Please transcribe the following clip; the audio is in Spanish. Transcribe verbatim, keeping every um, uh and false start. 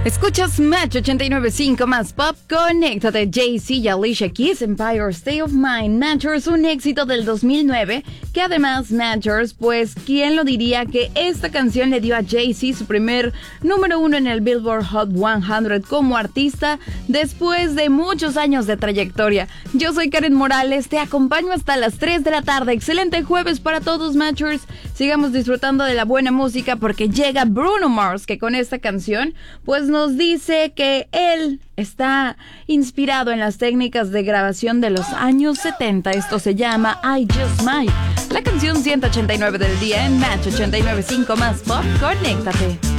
Escuchas Match ochenta y nueve punto cinco más Pop. Conéctate. Jay-Z y Alicia Keys, Empire State of Mind. Matchers, un éxito del dos mil nueve. Que además, Matchers, pues, ¿quién lo diría que esta canción le dio a Jay-Z su primer número uno en el Billboard Hot cien como artista después de muchos años de trayectoria? Yo soy Karen Morales, te acompaño hasta las tres de la tarde. Excelente jueves para todos, Matchers. Sigamos disfrutando de la buena música porque llega Bruno Mars, que con esta canción, pues, nos dice que él está inspirado en las técnicas de grabación de los años setenta. Esto se llama I Just Might. La canción ciento ochenta y nueve del día en Match ochenta y nueve punto cinco más Pop. Conéctate.